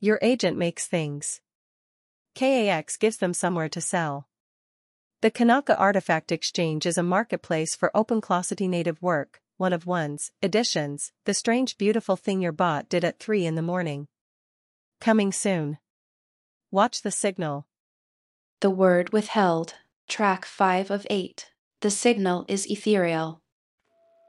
Your agent makes things. KAX gives them somewhere to sell. The Kanaka Artifact Exchange is a marketplace for OpenClossity native work, one of one's editions, the strange beautiful thing your bot did at 3 in the morning. Coming soon. Watch the signal. The word withheld. Track 5 of 8. The signal is ethereal.